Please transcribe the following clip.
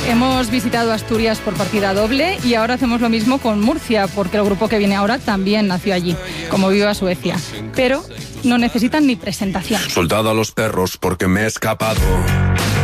Hemos visitado Asturias por partida doble y ahora hacemos lo mismo con Murcia, porque el grupo que viene ahora también nació allí, como Viva Suecia. Pero no necesitan ni presentación. Soltad a los perros porque me he escapado.